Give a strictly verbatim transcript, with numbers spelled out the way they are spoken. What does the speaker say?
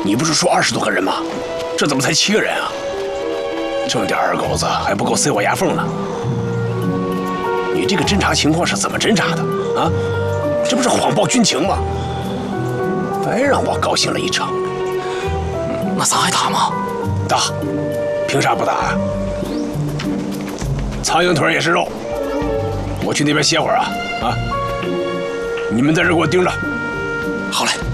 你不是说二十多个人吗？这怎么才七个人啊？这么点二狗子还不够塞我牙缝呢。你这个侦查情况是怎么侦查的啊？这不是谎报军情吗？白让我高兴了一场。 那咱还打吗？ 打，凭啥不打啊？苍蝇腿也是肉。我去那边歇会儿啊啊！你们在这给我盯着。 好嘞。